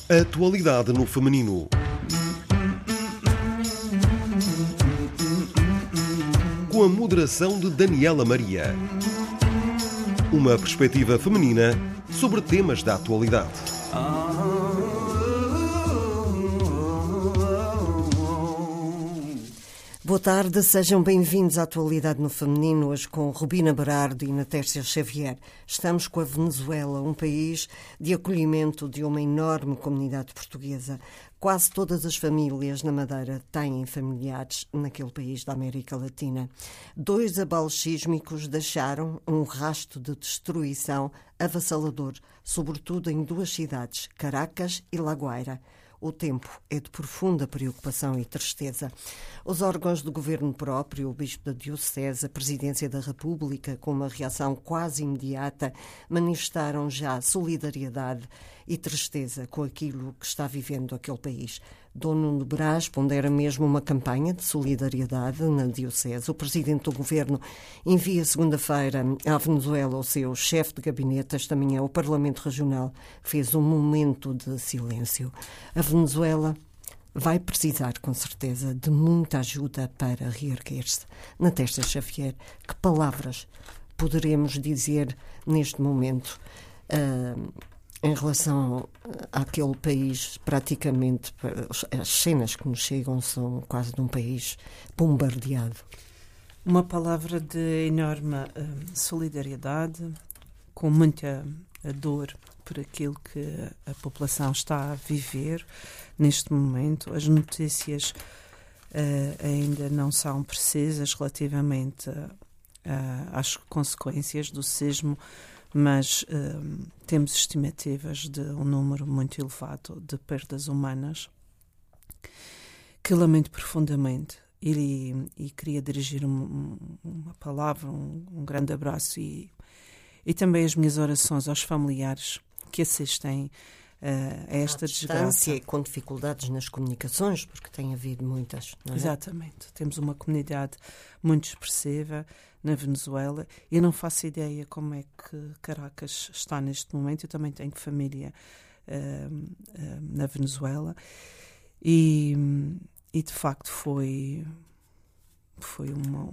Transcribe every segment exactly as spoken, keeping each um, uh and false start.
Atualidade no feminino. Com a moderação de Daniela Maria. Uma perspectiva feminina sobre temas da atualidade. Boa tarde, sejam bem-vindos à Atualidade no Feminino, hoje com Rubina Berardo e Natércia Xavier. Estamos com a Venezuela, um país de acolhimento de uma enorme comunidade portuguesa. Quase todas as famílias na Madeira têm familiares naquele país da América Latina. Dois abalos sísmicos deixaram um rasto de destruição avassalador, sobretudo em duas cidades, Caracas e La Guaira. O tempo é de profunda preocupação e tristeza. Os órgãos do governo próprio, o Bispo da Diocese, a Presidência da República, com uma reação quase imediata, manifestaram já solidariedade e tristeza com aquilo que está vivendo aquele país. Dom Nuno Brás pondera mesmo uma campanha de solidariedade na Diocese. O Presidente do Governo envia segunda-feira à Venezuela o seu chefe de gabinete. Esta manhã o Parlamento Regional fez um momento de silêncio. A Venezuela vai precisar, com certeza, de muita ajuda para reerguer-se. Natércia Xavier, que palavras poderemos dizer neste momento uh, em relação àquele país? Praticamente, as cenas que nos chegam são quase de um país bombardeado. Uma palavra de enorme uh, solidariedade, com muita dor por aquilo que a população está a viver neste momento. As notícias uh, ainda não são precisas relativamente uh, às consequências do sismo, mas uh, temos estimativas de um número muito elevado de perdas humanas que lamento profundamente e, e queria dirigir um, uma palavra, um, um grande abraço e, e também as minhas orações aos familiares que assistem uh, a esta desgraça. E com dificuldades nas comunicações, porque tem havido muitas, não é? Exatamente. Temos uma comunidade muito expressiva na Venezuela. Eu não faço ideia como é que Caracas está neste momento. Eu também tenho família uh, uh, na Venezuela e, e de facto foi foi uma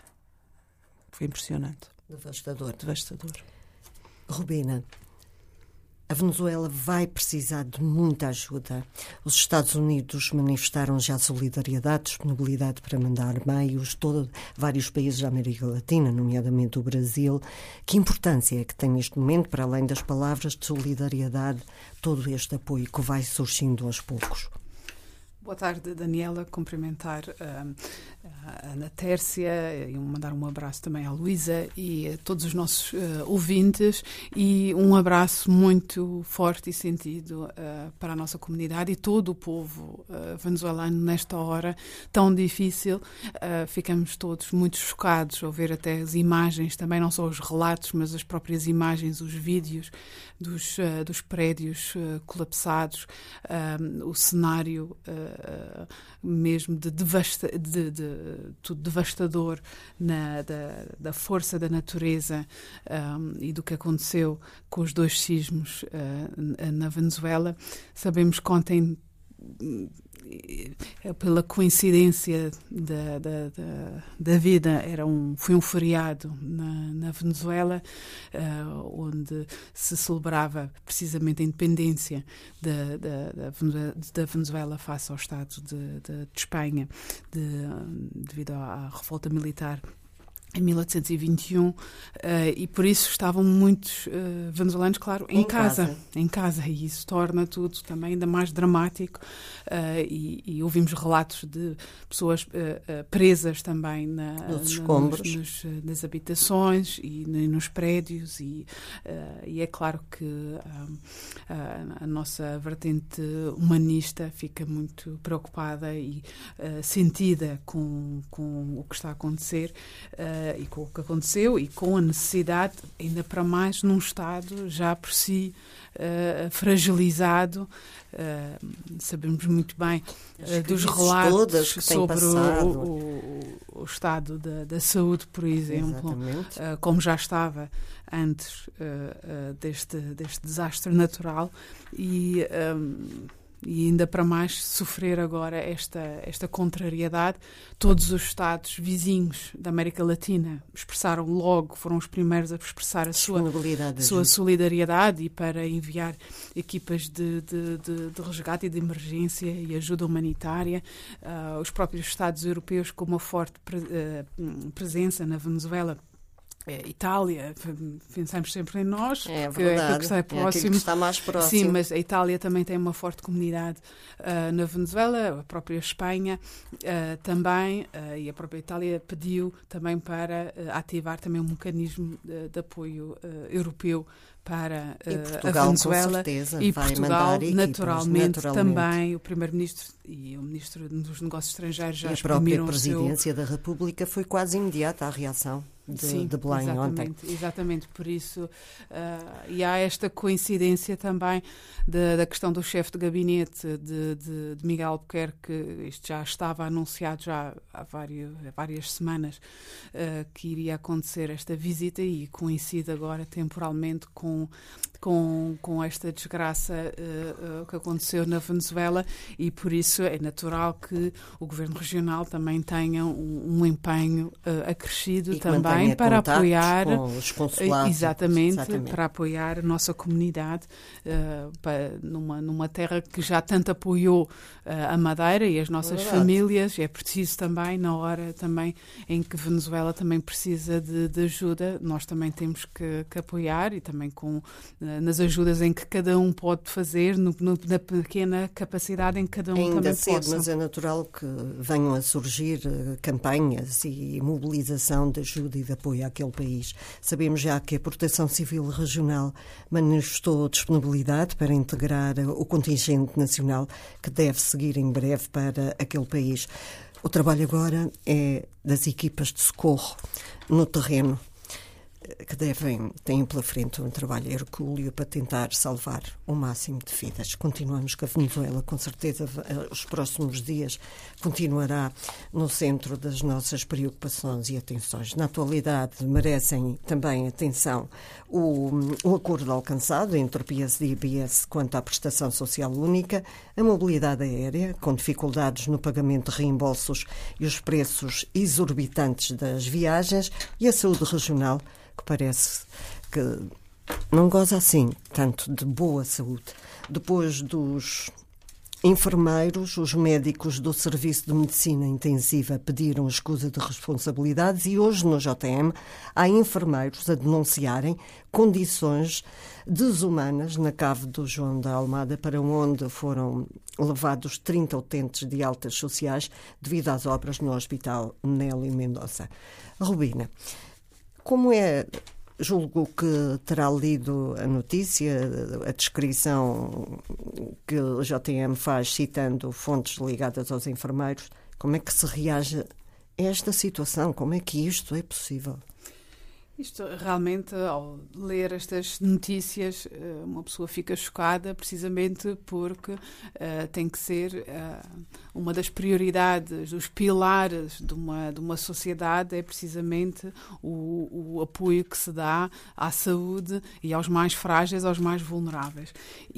foi impressionante. Devastador. Devastador. Rubina, a Venezuela vai precisar de muita ajuda. Os Estados Unidos manifestaram já solidariedade, disponibilidade para mandar meios, todo, vários países da América Latina, nomeadamente o Brasil. Que importância é que tem neste momento, para além das palavras de solidariedade, todo este apoio que vai surgindo aos poucos? Boa tarde, Daniela. Cumprimentar uh, a Natércia e mandar um abraço também à Luísa e a todos os nossos uh, ouvintes e um abraço muito forte e sentido uh, para a nossa comunidade e todo o povo uh, venezuelano nesta hora tão difícil. Uh, ficamos todos muito chocados ao ver até as imagens, também não só os relatos, mas as próprias imagens, os vídeos dos, uh, dos prédios uh, colapsados, uh, o cenário uh, Uh, mesmo de, devasta, de, de tudo devastador na, da, da força da natureza um, e do que aconteceu com os dois sismos uh, na Venezuela. Sabemos que ontem, pela coincidência da, da, da, da vida, era um, foi um feriado na, na Venezuela, uh, onde se celebrava precisamente a independência da, da, da, da Venezuela face ao Estado de, de, de Espanha, de, devido à, à revolta militar em mil oitocentos e vinte e um, uh, e por isso estavam muitos uh, venezuelanos, claro, em, em casa, casa, em casa, e isso torna tudo também ainda mais dramático, uh, e, e ouvimos relatos de pessoas uh, uh, presas também na, nos escombros, nos, nos, nas habitações e no, nos prédios, e, uh, e é claro que uh, a, a nossa vertente humanista fica muito preocupada e uh, sentida com, com o que está a acontecer. Uh, uh, e com o que aconteceu e com a necessidade, ainda para mais num Estado já por si uh, fragilizado. Uh, sabemos muito bem uh, dos relatos sobre o, o, o estado da, da saúde, por exemplo, uh, como já estava antes uh, uh, deste, deste desastre natural e... Um, E ainda para mais sofrer agora esta, esta contrariedade. Todos os Estados vizinhos da América Latina expressaram logo, foram os primeiros a expressar a sua, sua solidariedade e para enviar equipas de, de, de, de resgate e de emergência e ajuda humanitária. Uh, os próprios Estados europeus com uma forte pre, uh, presença na Venezuela. É, Itália, pensamos sempre em nós, é que é aquilo que está próximo. É que está mais próximo. Sim, mas a Itália também tem uma forte comunidade uh, na Venezuela, a própria Espanha uh, também, uh, e a própria Itália pediu também para uh, ativar também um mecanismo de, de apoio uh, europeu para uh, Portugal, a Venezuela com certeza, e vai Portugal, equipas, naturalmente, naturalmente, também o Primeiro-Ministro e o Ministro dos Negócios Estrangeiros já e a própria exprimiram Presidência o seu... da República foi quase imediata a reação de, Sim, de Belém exatamente, ontem. Exatamente, por isso uh, e há esta coincidência também de, da questão do chefe de gabinete de, de, de Miguel Albuquerque, isto já estava anunciado já há, vários, há várias semanas uh, que iria acontecer esta visita e coincide agora temporalmente com, com, com esta desgraça uh, uh, que aconteceu na Venezuela e por isso é natural que o Governo Regional também tenha um, um empenho uh, acrescido e também para apoiar com os consulados, exatamente, exatamente, para apoiar a nossa comunidade uh, para, numa, numa terra que já tanto apoiou uh, a Madeira e as nossas é famílias. É preciso também, na hora também em que Venezuela também precisa de, de ajuda, nós também temos que, que apoiar e também com, uh, nas ajudas em que cada um pode fazer, no, no, na pequena capacidade em que cada um Ainda também cedo, possa. mas é natural que venham a surgir uh, campanhas e mobilização de ajuda e de apoio àquele país. Sabemos já que a Proteção Civil Regional manifestou disponibilidade para integrar o contingente nacional que deve seguir em breve para aquele país. O trabalho agora é das equipas de socorro no terreno, que devem, têm pela frente um trabalho hercúleo para tentar salvar o máximo de vidas. Continuamos com a Venezuela, com certeza os próximos dias continuará no centro das nossas preocupações e atenções. Na atualidade merecem também atenção o, o acordo alcançado entre o P S D e o B S quanto à prestação social única, a mobilidade aérea, com dificuldades no pagamento de reembolsos e os preços exorbitantes das viagens, e a saúde regional, que parece que não goza assim tanto de boa saúde. Depois dos enfermeiros, os médicos do Serviço de Medicina Intensiva pediram escusa de responsabilidades e hoje no J M há enfermeiros a denunciarem condições desumanas na cave do João da Almada, para onde foram levados trinta utentes de altas sociais devido às obras no Hospital Nélio Mendonça. Rubina, como é, julgo que terá lido a notícia, a descrição que o J M faz citando fontes ligadas aos enfermeiros, como é que se reage a esta situação? Como é que isto é possível? Isto, realmente, ao ler estas notícias, uma pessoa fica chocada, precisamente porque uh, tem que ser uh, uma das prioridades, os pilares de uma, de uma sociedade, é precisamente o, o apoio que se dá à saúde e aos mais frágeis, aos mais vulneráveis.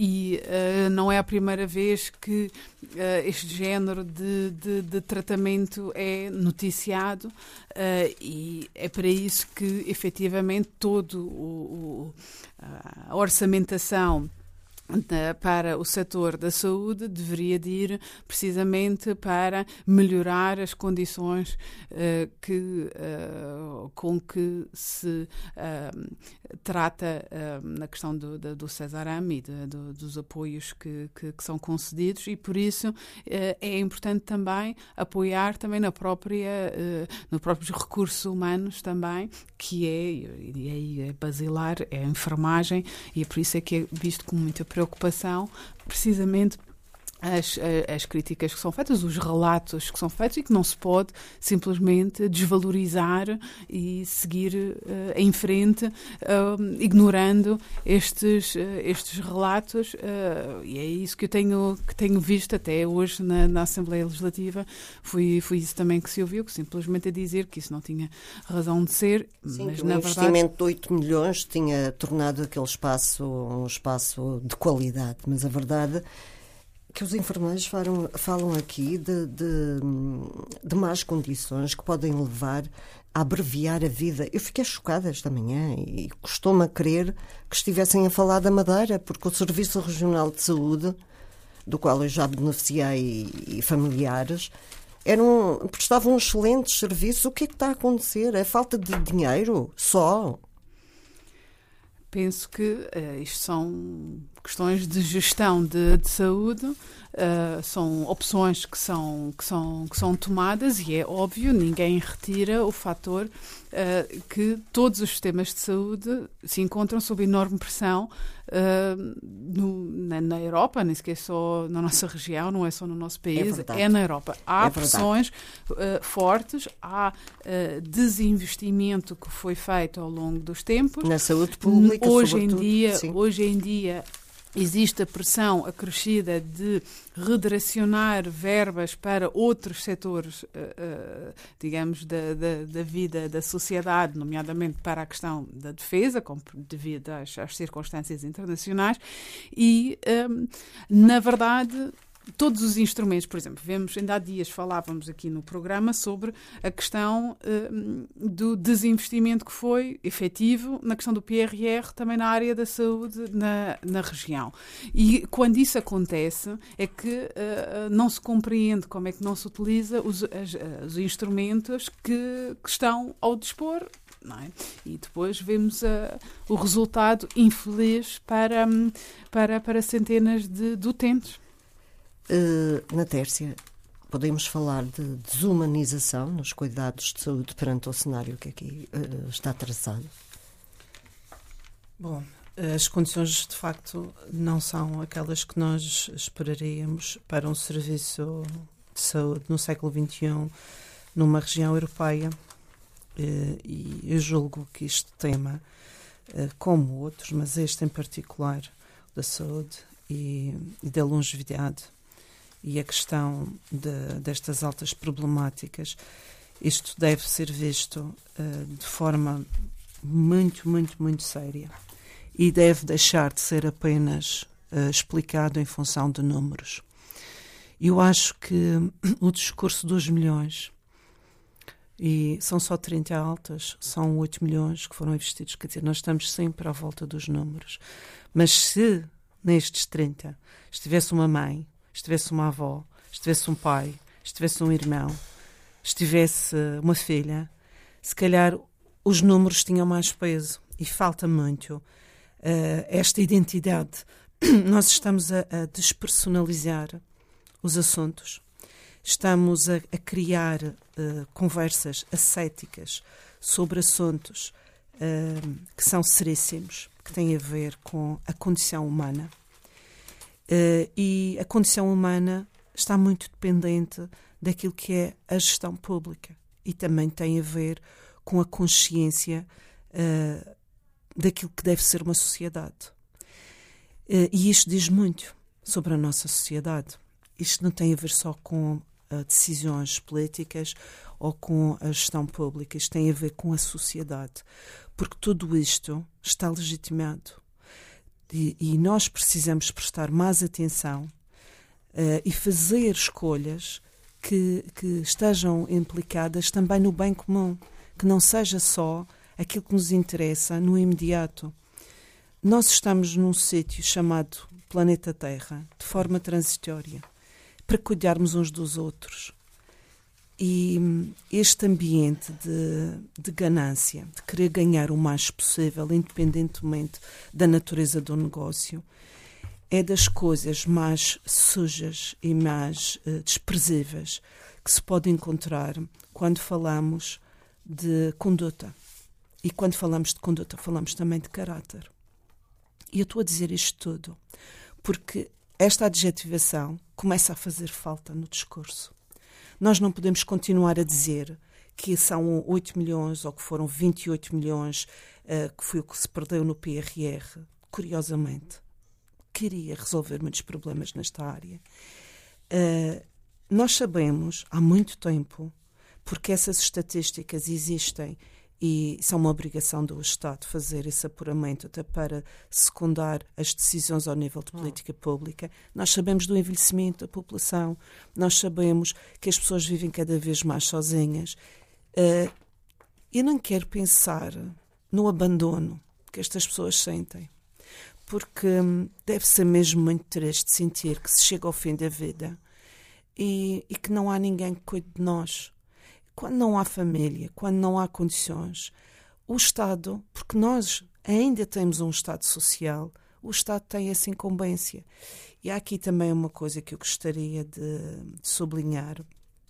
E uh, não é a primeira vez que uh, este género de, de, de tratamento é noticiado uh, e é para isso que, efetivamente, efetivamente, todo o, o, a orçamentação para o setor da saúde deveria de ir precisamente para melhorar as condições uh, que, uh, com que se uh, trata uh, na questão do, do, do Cesarame e de, do, dos apoios que, que, que são concedidos, e por isso uh, é importante também apoiar também na própria, uh, nos próprios recursos humanos também, que é, e aí é basilar, é a enfermagem, e é por isso é que é visto com muita preocupação, precisamente As, as críticas que são feitas, os relatos que são feitos e que não se pode simplesmente desvalorizar e seguir uh, em frente uh, ignorando estes, uh, estes relatos uh, e é isso que eu tenho, que tenho visto até hoje na, na Assembleia Legislativa. Foi, foi isso também que se ouviu, que simplesmente a dizer que isso não tinha razão de ser. Sim, mas que na um verdade, investimento de oito milhões tinha tornado aquele espaço um espaço de qualidade, mas a verdade que os enfermeiros falam, falam aqui de, de, de más condições que podem levar a abreviar a vida. Eu fiquei chocada esta manhã e custou-me a crer que estivessem a falar da Madeira, porque o Serviço Regional de Saúde, do qual eu já beneficiei e, e familiares, eram, prestavam excelentes serviços. O que é que está a acontecer? É falta de dinheiro só? Penso que uh, isto são questões de gestão de, de saúde, uh, são opções que são, que, são, que são tomadas e é óbvio, ninguém retira o fator uh, que todos os sistemas de saúde se encontram sob enorme pressão uh, no, na, na Europa, nem sequer só na nossa região, não é só no nosso país, é, é na Europa. Há é pressões uh, fortes, há uh, desinvestimento que foi feito ao longo dos tempos. Na saúde pública, hoje em sobretudo. dia, Sim. hoje em dia existe a pressão acrescida de redirecionar verbas para outros setores, uh, uh, digamos, da, da, da vida da sociedade, nomeadamente para a questão da defesa, como devido às, às circunstâncias internacionais, e, um, na verdade, todos os instrumentos, por exemplo, vemos, ainda há dias falávamos aqui no programa sobre a questão uh, do desinvestimento que foi efetivo na questão do P R R, também na área da saúde na, na região. E quando isso acontece é que uh, não se compreende como é que não se utiliza os, as, os instrumentos que, que estão ao dispor. Não é? E depois vemos uh, o resultado infeliz para, para, para centenas de, de utentes. Uh, na Tércia, podemos falar de desumanização nos cuidados de saúde perante o cenário que aqui uh, está traçado? Bom, as condições de facto não são aquelas que nós esperaríamos para um serviço de saúde no século vinte e um numa região europeia, uh, e eu julgo que este tema, uh, como outros, mas este em particular, da saúde e, e da longevidade, e a questão de, destas altas problemáticas, isto deve ser visto uh, de forma muito, muito, muito séria e deve deixar de ser apenas uh, explicado em função de números. Eu acho que o discurso dos milhões, e são só trinta altas, são oito milhões que foram investidos, quer dizer, nós estamos sempre à volta dos números, mas se nestes trinta estivesse uma mãe, estivesse uma avó, estivesse um pai, estivesse um irmão, estivesse uma filha, se calhar os números tinham mais peso e falta muito uh, esta identidade. Nós estamos a, a despersonalizar os assuntos, estamos a, a criar uh, conversas ascéticas sobre assuntos uh, que são seríssimos, que têm a ver com a condição humana. Uh, e a condição humana está muito dependente daquilo que é a gestão pública e também tem a ver com a consciência uh, daquilo que deve ser uma sociedade. Uh, e isto diz muito sobre a nossa sociedade. Isto não tem a ver só com uh, decisões políticas ou com a gestão pública, isto tem a ver com a sociedade, porque tudo isto está legitimado. E, e nós precisamos prestar mais atenção uh, e fazer escolhas que, que estejam implicadas também no bem comum, que não seja só aquilo que nos interessa no imediato. Nós estamos num sítio chamado planeta Terra, de forma transitória, para cuidarmos uns dos outros. E este ambiente de, de ganância, de querer ganhar o mais possível, independentemente da natureza do negócio, é das coisas mais sujas e mais uh, desprezíveis que se pode encontrar quando falamos de conduta. E quando falamos de conduta, falamos também de caráter. E eu estou a dizer isto tudo porque esta adjetivação começa a fazer falta no discurso. Nós não podemos continuar a dizer que são oito milhões ou que foram vinte e oito milhões, uh, que foi o que se perdeu no P R R. Curiosamente, queria resolver muitos problemas nesta área. Uh, nós sabemos há muito tempo, porque essas estatísticas existem e são uma obrigação do Estado fazer esse apuramento até para secundar as decisões ao nível de política pública. Nós sabemos do envelhecimento da população, nós sabemos que as pessoas vivem cada vez mais sozinhas. Uh, eu não quero pensar no abandono que estas pessoas sentem, porque hum, deve ser mesmo muito triste sentir que se chega ao fim da vida e, e que não há ninguém que cuide de nós. Quando não há família, quando não há condições, o Estado, porque nós ainda temos um Estado social, o Estado tem essa incumbência. E há aqui também uma coisa que eu gostaria de, de sublinhar,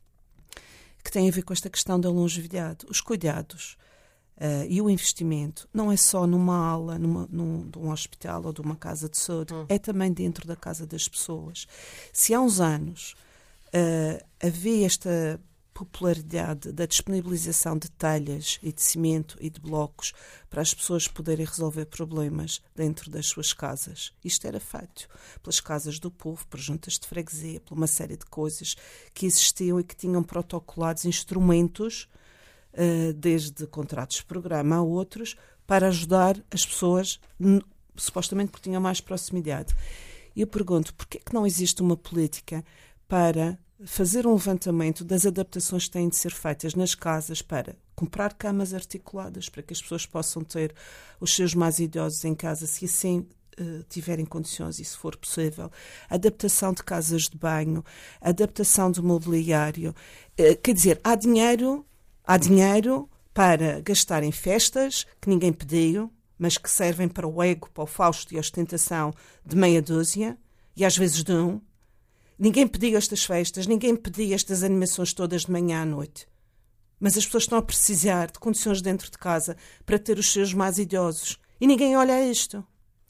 que tem a ver com esta questão da longevidade. Os cuidados uh, e o investimento não é só numa ala, numa, num, num hospital ou de uma casa de saúde, hum. é também dentro da casa das pessoas. Se há uns anos uh, havia esta popularidade da disponibilização de telhas e de cimento e de blocos para as pessoas poderem resolver problemas dentro das suas casas. Isto era feito pelas casas do povo, por juntas de freguesia, por uma série de coisas que existiam e que tinham protocolados instrumentos, uh, desde contratos de programa a outros, para ajudar as pessoas, supostamente porque tinham mais proximidade. E eu pergunto, porquê é que não existe uma política para fazer um levantamento das adaptações que têm de ser feitas nas casas para comprar camas articuladas para que as pessoas possam ter os seus mais idosos em casa, se assim uh, tiverem condições e se for possível, adaptação de casas de banho, adaptação do mobiliário. Uh, quer dizer, há dinheiro, há dinheiro para gastar em festas que ninguém pediu, mas que servem para o ego, para o fausto e a ostentação de meia dúzia, e às vezes de um. Ninguém pediu estas festas, ninguém pediu estas animações todas de manhã à noite. Mas as pessoas estão a precisar de condições dentro de casa para ter os seus mais idosos. E ninguém olha a isto.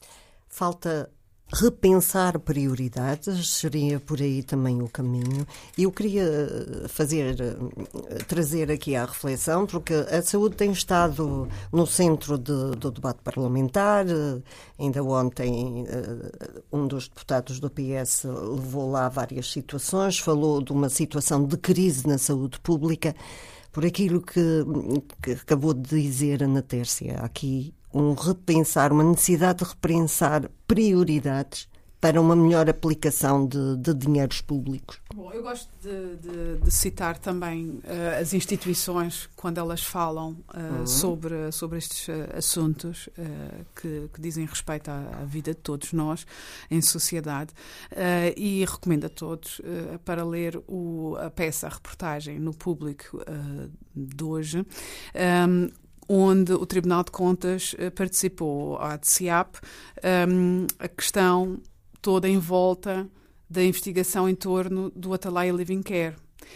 Falta repensar prioridades, seria por aí também o caminho. E eu queria fazer, trazer aqui à reflexão, porque a saúde tem estado no centro de, do debate parlamentar. Ainda ontem um dos deputados do P S levou lá várias situações, falou de uma situação de crise na saúde pública, por aquilo que, que acabou de dizer Ana Tércia. Aqui um repensar, uma necessidade de repensar prioridades para uma melhor aplicação de, de dinheiros públicos. Bom, eu gosto de, de, de citar também uh, as instituições quando elas falam uh, uhum. sobre, sobre estes uh, assuntos uh, que, que dizem respeito à, à vida de todos nós em sociedade uh, e recomendo a todos uh, para ler o, a peça, a reportagem no Público uh, de hoje, um, onde o Tribunal de Contas uh, participou, a D C I A P, um, a questão toda em volta da investigação em torno do Atalaia Living Care.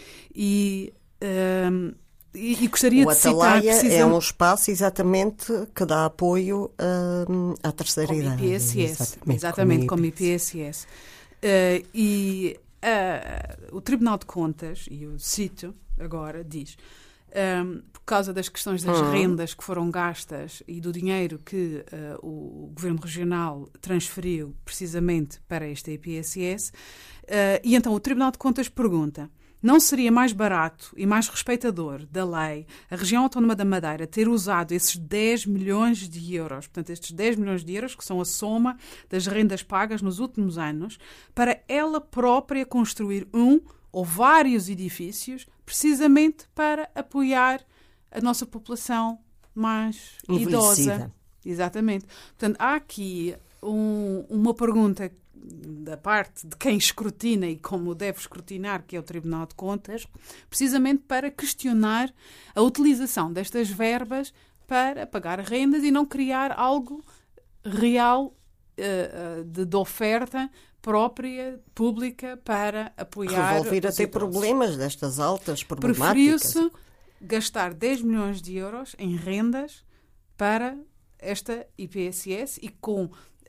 E, um, e, e gostaria o de citar... O Atalaia precisamente... é um espaço exatamente que dá apoio um, à terceira como idade. I P S S. Exatamente, exatamente como I P S S. Uh, e uh, o Tribunal de Contas, e eu cito agora, diz... Um, por causa das questões das uhum. rendas que foram gastas e do dinheiro que uh, o Governo Regional transferiu precisamente para esta I P S S. Uh, e então o Tribunal de Contas pergunta: não seria mais barato e mais respeitador da lei a região autónoma da Madeira ter usado esses dez milhões de euros, portanto estes dez milhões de euros que são a soma das rendas pagas nos últimos anos, para ela própria construir um ou vários edifícios, precisamente para apoiar a nossa população mais idosa. Exatamente. Portanto, há aqui um, uma pergunta da parte de quem escrutina e como deve escrutinar, que é o Tribunal de Contas, precisamente para questionar a utilização destas verbas para pagar rendas e não criar algo real uh, de, de oferta própria, pública, para apoiar... Resolver até problemas destas altas problemáticas. Preferiu-se gastar dez milhões de euros em rendas para esta I P S S e com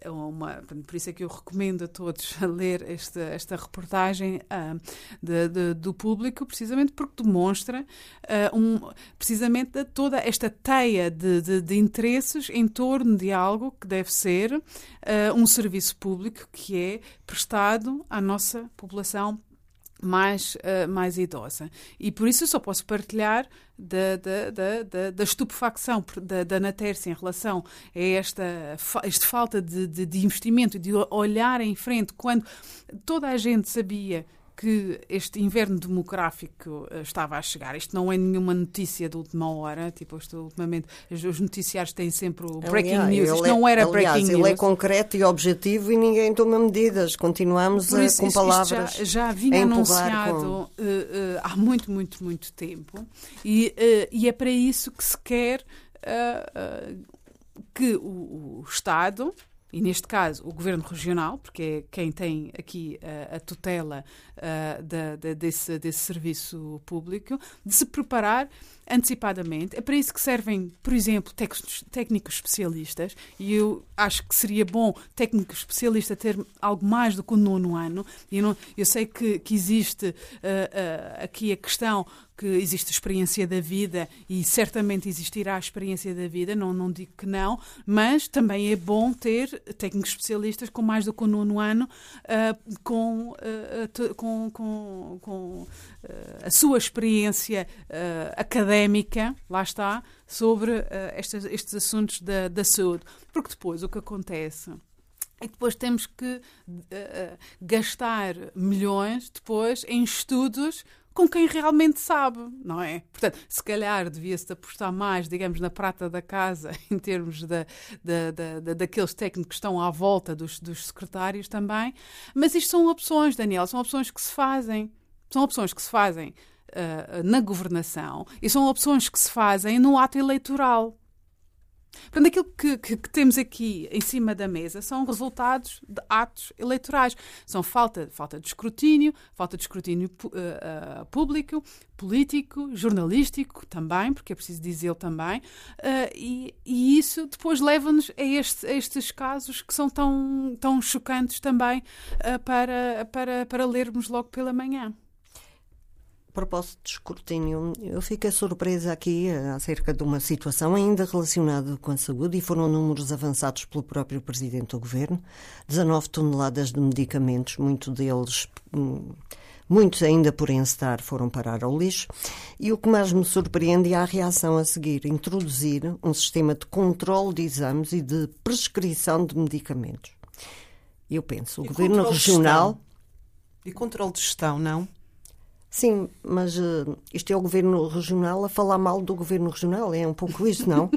uma, por isso é que eu recomendo a todos a ler esta, esta reportagem uh, de, de, do Público, precisamente porque demonstra uh, um, precisamente toda esta teia de, de, de interesses em torno de algo que deve ser uh, um serviço público que é prestado à nossa população mais, uh, mais idosa. E por isso eu só posso partilhar da, da, da, da, da estupefacção da, da Natércia em relação a esta, esta falta de, de, de investimento e de olhar em frente, quando toda a gente sabia que este inverno demográfico estava a chegar. Isto não é nenhuma notícia de última hora, tipo, isto, ultimamente os noticiários têm sempre o breaking aliás, news. Isto não era aliás, breaking ele news. Ele é concreto e objetivo e ninguém toma medidas. Continuamos Por isso, a, com isto, palavras isto já, já vinha anunciado com... uh, uh, há muito, muito, muito tempo e, uh, e é para isso que se quer uh, uh, que o, o Estado, e neste caso o Governo Regional, porque é quem tem aqui uh, a tutela uh, da, da, desse, desse serviço público, de se preparar antecipadamente. É para isso que servem, por exemplo, técnicos, técnicos especialistas, e eu acho que seria bom técnico especialista ter algo mais do que o nono ano. E eu, não, eu sei que, que existe uh, uh, aqui a questão que existe a experiência da vida e certamente existirá a experiência da vida, não, não digo que não, mas também é bom ter técnicos especialistas com mais do que o nono ano, uh, com, uh, com, com, com uh, a sua experiência uh, académica, lá está, sobre uh, estes, estes assuntos da, da saúde. Porque depois o que acontece... E depois temos que uh, gastar milhões depois em estudos com quem realmente sabe, não é? Portanto, se calhar devia-se apostar mais, digamos, na prata da casa, em termos da, da, da, da, daqueles técnicos que estão à volta dos, dos secretários também. Mas isto são opções, Daniel, são opções que se fazem. São opções que se fazem uh, na governação e são opções que se fazem no ato eleitoral. Portanto, aquilo que, que, que temos aqui em cima da mesa são resultados de atos eleitorais. São falta, falta de escrutínio, falta de escrutínio uh, uh, público, político, jornalístico também, porque é preciso dizê-lo também, uh, e, e isso depois leva-nos a, este, a estes casos que são tão, tão chocantes também uh, para, para, para lermos logo pela manhã. A propósito de escrutínio, eu fiquei surpresa aqui acerca de uma situação ainda relacionada com a saúde e foram números avançados pelo próprio Presidente do Governo. dezanove toneladas de medicamentos, muitos deles, muitos ainda por encetar, foram parar ao lixo. E o que mais me surpreende é a reação a seguir, introduzir um sistema de controle de exames e de prescrição de medicamentos. Eu penso, o e Governo Regional... E controle de gestão, não? Sim, mas uh, isto é o Governo Regional a falar mal do Governo Regional, é um pouco isso, não?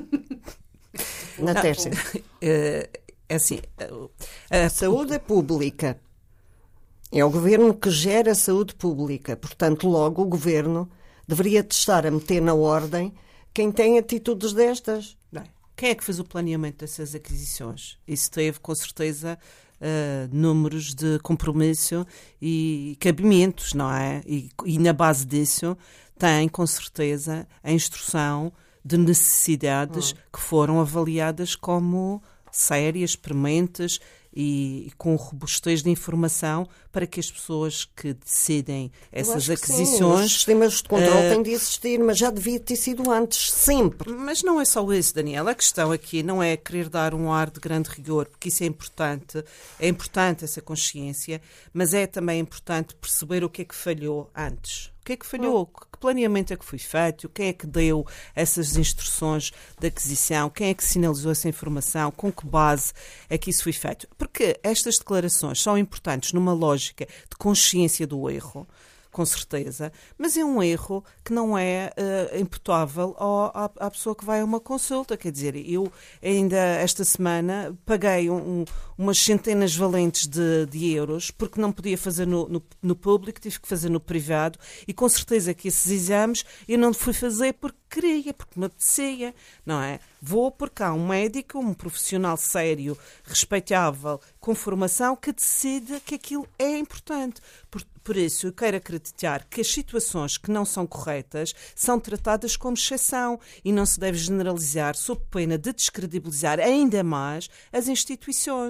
Na terça. É assim, a, a saúde é pública. É o Governo que gera a saúde pública. Portanto, logo o Governo deveria estar a meter na ordem quem tem atitudes destas. Bem, quem é que fez o planeamento dessas aquisições? Isso teve, com certeza... Uh, números de compromisso e cabimentos, não é? E, e na base disso tem, com certeza, a instrução de necessidades hum. que foram avaliadas como sérias, prementes e, e com robustez de informação para que as pessoas que decidem essas aquisições... Os sistemas de controle uh, têm de existir, mas já devia ter sido antes, sempre. Mas não é só isso, Daniela. A questão aqui não é querer dar um ar de grande rigor, porque isso é importante, é importante essa consciência, mas é também importante perceber o que é que falhou antes. O que é que falhou? Que planeamento é que foi feito? Quem é que deu essas instruções de aquisição? Quem é que sinalizou essa informação? Com que base é que isso foi feito? Porque estas declarações são importantes numa lógica de consciência do erro, com certeza, mas é um erro que não é uh, imputável ao, à, à pessoa que vai a uma consulta. Quer dizer, eu ainda esta semana paguei um, um, umas centenas valentes de, de euros porque não podia fazer no, no, no público, tive que fazer no privado e com certeza que esses exames eu não fui fazer porque queria, porque me apetecia, não é? Vou porque há um médico, um profissional sério, respeitável, com formação, que decide que aquilo é importante. Por, por isso, eu quero acreditar que as situações que não são corretas são tratadas como exceção e não se deve generalizar sob pena de descredibilizar ainda mais as instituições.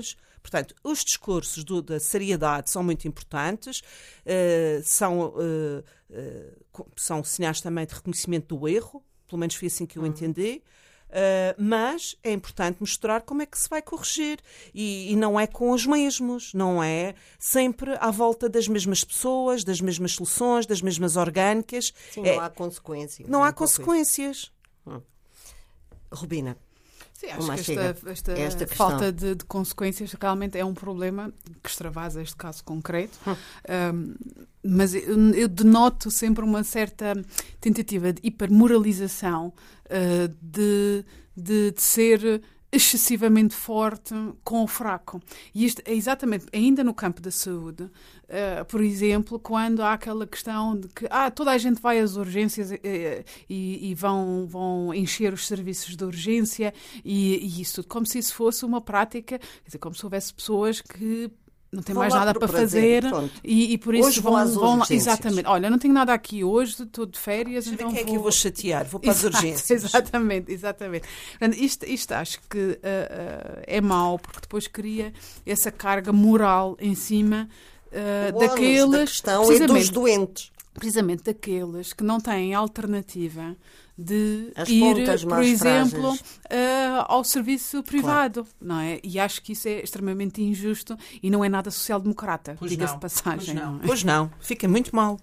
Portanto, os discursos do, da seriedade são muito importantes, uh, são, uh, uh, são sinais também de reconhecimento do erro, pelo menos foi assim que eu uhum. entendi. Uh, mas é importante mostrar como é que se vai corrigir e, e não é com os mesmos, não é sempre à volta das mesmas pessoas, das mesmas soluções, das mesmas orgânicas. Sim, é, não há consequências. Não há consequências. Hum. Rubina. Sim, acho que esta, esta, esta falta de, de consequências realmente é um problema que extravasa este caso concreto. Hum. Um, mas eu, eu denoto sempre uma certa tentativa de hipermoralização, uh, de, de, de ser excessivamente forte com o fraco. E isto é exatamente, ainda no campo da saúde, uh, por exemplo, quando há aquela questão de que ah, toda a gente vai às urgências uh, e, e vão, vão encher os serviços de urgência e, e isso tudo, como se isso fosse uma prática, quer dizer, como se houvesse pessoas que não tem mais nada para fazer e, e por isso hoje vão, vão lá. Exatamente. Olha, não tenho nada aqui hoje, estou de férias, Sabe então que vou... é que eu vou chatear, vou para as Exato, urgências. Exatamente, exatamente. Portanto, isto, isto acho que uh, uh, é mau, porque depois cria essa carga moral em cima uh, daqueles... Da questão é dos doentes. Precisamente daqueles que não têm alternativa de As ir, por exemplo, uh, ao serviço privado, claro. Não é? E acho que isso é extremamente injusto e não é nada social-democrata, diga-se de passagem. Pois não. Não é? Pois não, fica muito mal.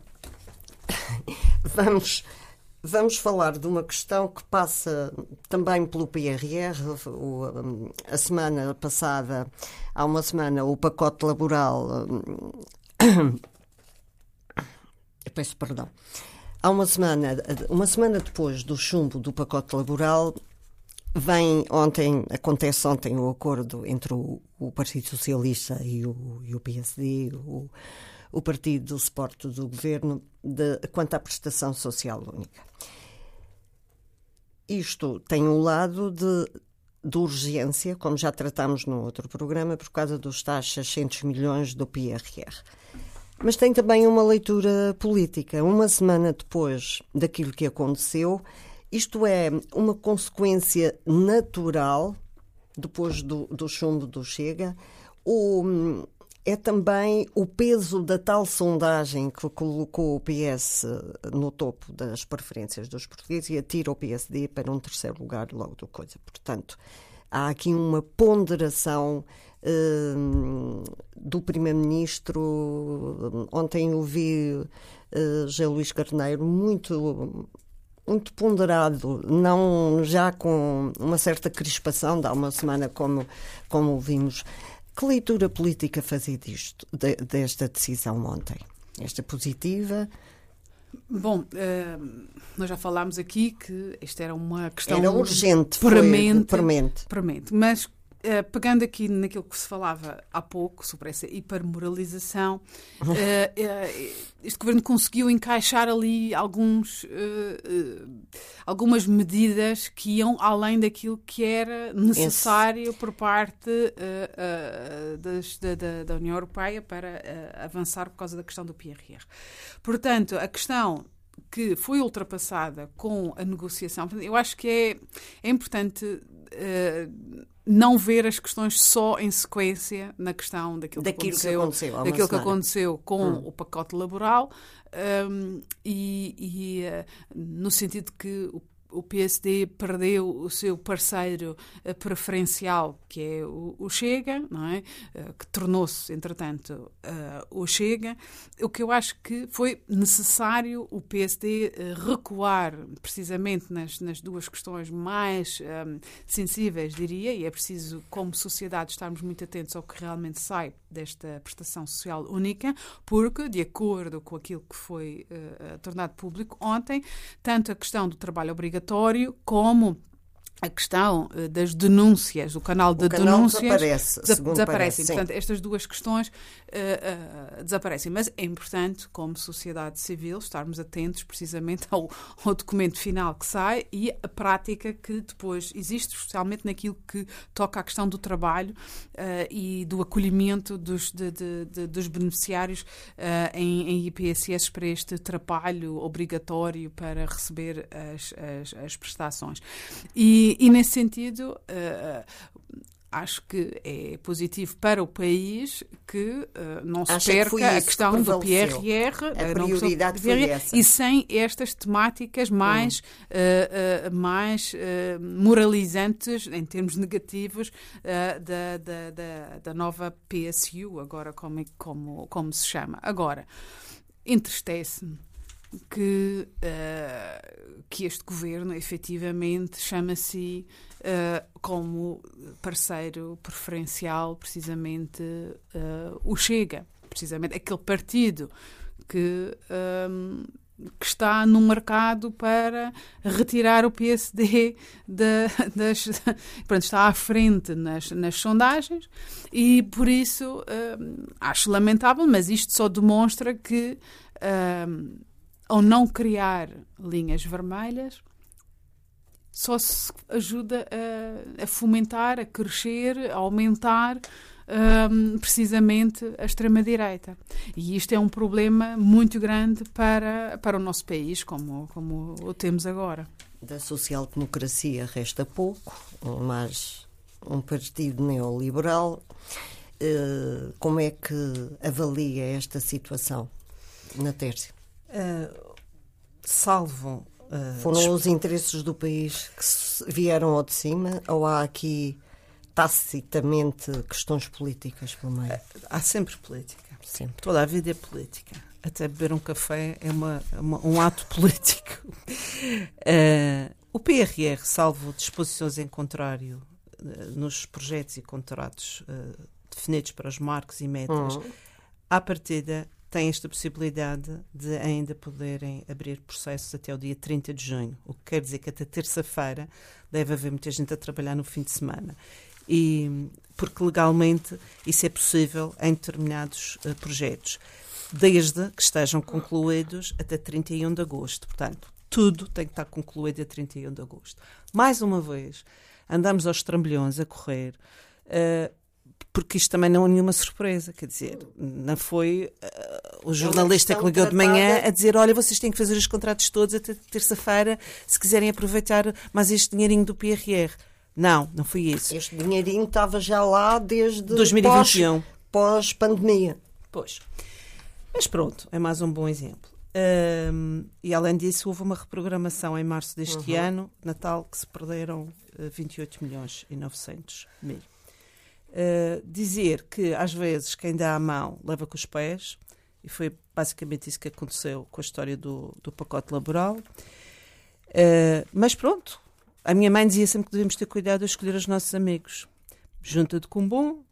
Vamos, vamos falar de uma questão que passa também pelo P R R. O, a semana passada, há uma semana, o pacote laboral... Eu peço perdão. Há uma semana, uma semana depois do chumbo do pacote laboral, vem ontem, acontece ontem o acordo entre o, o Partido Socialista e o, e o P S D, o, o partido do suporte do governo, de, quanto à prestação social única. Isto tem um lado de, de urgência, como já tratámos no outro programa, por causa dos tais seiscentos milhões do P R R. Mas tem também uma leitura política. Uma semana depois daquilo que aconteceu, isto é uma consequência natural, depois do, do chumbo do Chega, o, é também o peso da tal sondagem que colocou o P S no topo das preferências dos portugueses e atira o P S D para um terceiro lugar logo do coisa. Portanto, há aqui uma ponderação Uh, do Primeiro-Ministro. Ontem ouvi uh, José Luís Carneiro muito, muito ponderado, não já com uma certa crispação, de há uma semana como, como ouvimos. Que leitura política fazer disto, de, desta decisão ontem? Esta positiva? Bom, uh, nós já falámos aqui que isto era uma questão... Era urgente, premente, foi premente. premente, mas... Uh, pegando aqui naquilo que se falava há pouco, sobre essa hipermoralização, uh, uh, este governo conseguiu encaixar ali alguns, uh, uh, algumas medidas que iam além daquilo que era necessário Esse. por parte uh, uh, das, da, da, da União Europeia para uh, avançar por causa da questão do P R R. Portanto, a questão que foi ultrapassada com a negociação, eu acho que é, é importante... Uh, não ver as questões só em sequência na questão daquilo, daquilo que aconteceu, que aconteceu, daquilo que aconteceu com hum. o pacote laboral um, e, e uh, no sentido que o O P S D perdeu o seu parceiro preferencial, que é o, o Chega, não é? Que tornou-se, entretanto, uh, o Chega. O que eu acho que foi necessário o P S D recuar precisamente nas, nas duas questões mais um, sensíveis, diria, e é preciso, como sociedade, estarmos muito atentos ao que realmente sai desta prestação social única, porque, de acordo com aquilo que foi uh, tornado público ontem, tanto a questão do trabalho obrigatório como a questão uh, das denúncias, o canal de o canal denúncias desaparece, des- desaparecem. Parece, Portanto, estas duas questões uh, uh, desaparecem. Mas é importante, como sociedade civil, estarmos atentos precisamente ao, ao documento final que sai e a prática que depois existe, especialmente naquilo que toca à questão do trabalho uh, e do acolhimento dos, de, de, de, dos beneficiários uh, em, em I P S S para este trabalho obrigatório para receber as, as, as prestações. E E, e nesse sentido, uh, acho que é positivo para o país que uh, não se Acha perca que a questão do P R R, a prioridade foi essa. E sem estas temáticas mais, hum. uh, uh, mais uh, moralizantes, em termos negativos, uh, da, da, da, da nova P S U, agora como, como, como se chama. Agora, entristece-me que, uh, que este governo efetivamente chama-se uh, como parceiro preferencial precisamente uh, o Chega, precisamente aquele partido que, um, que está no mercado para retirar o P S D da, das, pronto, está à frente nas, nas sondagens e por isso um, acho lamentável, mas isto só demonstra que um, ao não criar linhas vermelhas, só se ajuda a, a fomentar, a crescer, a aumentar um, precisamente a extrema-direita. E isto é um problema muito grande para, para o nosso país, como, como o temos agora. Da social-democracia resta pouco, mas um partido neoliberal. Uh, como é que avalia esta situação, Natércia? Uh, salvo uh, foram disp... os interesses do país que vieram ao de cima ou há aqui tacitamente questões políticas pelo meio? Há sempre política. Sempre. Toda a vida é política. Até beber um café é uma, uma, um ato político. Uh, o P R R, salvo disposições em contrário uh, nos projetos e contratos uh, definidos para os marcos e metas, uhum. à partida tem esta possibilidade de ainda poderem abrir processos até o dia trinta de junho, o que quer dizer que até terça-feira deve haver muita gente a trabalhar no fim de semana. E, porque legalmente isso é possível em determinados uh, projetos, desde que estejam concluídos até trinta e um de agosto. Portanto, tudo tem que estar concluído a trinta e um de agosto. Mais uma vez, andamos aos trambolhões a correr, uh, porque isto também não é nenhuma surpresa, quer dizer, não foi uh, o jornalista que ligou de manhã a dizer, olha, vocês têm que fazer os contratos todos até terça-feira se quiserem aproveitar mais este dinheirinho do P R R. Não, não foi isso. Este dinheirinho estava já lá desde dois mil e vinte e um. Pós, pós-pandemia. Pois. Mas pronto, é mais um bom exemplo. Um, e além disso, houve uma reprogramação em março deste uhum. ano, Natal, que se perderam uh, vinte e oito milhões e novecentos mil. Uh, dizer que às vezes quem dá a mão leva com os pés, e foi basicamente isso que aconteceu com a história do, do pacote laboral. Uh, mas pronto, a minha mãe dizia sempre que devemos ter cuidado a escolher os nossos amigos. Junta de Cumbum,